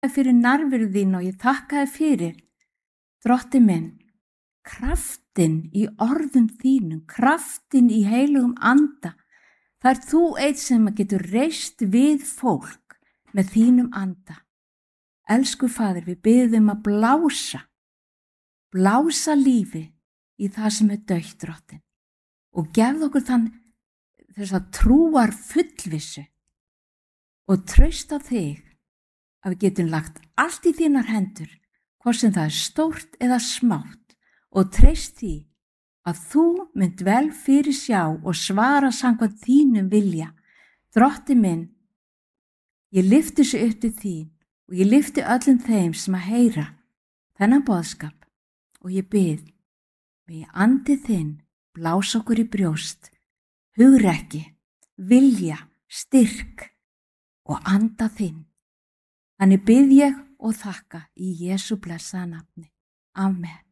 þér fyrir nærveru þín og ég þakka þér fyrir, Drottinn minn, kraftin í orðum þínum, kraftin í heilugum anda. Það þú einn sem getur reist við fólk með þínum anda. Elsku Faðir, við biðjum að blása lífi í það sem dautt, Drottinn, og gefðu okkur þess að trúar fullvissu og traust á þig að við getum lagt allt í þínar hendur, hvort sem það stórt eða smátt, og treyst því að þú mynd vel fyrir sjá og svara samkvæmt þínum vilja. Drottinn minn, ég lyfti þessu upp til þín og ég lyfti öllum þeim sem að heyra þennan boðskap og ég bið, megi andi þinn blása okkur í brjóst, hugrekki, vilja, styrk og anda þinn. Þannig bið ég og þakka í Jesú blessaða nafni. Amen.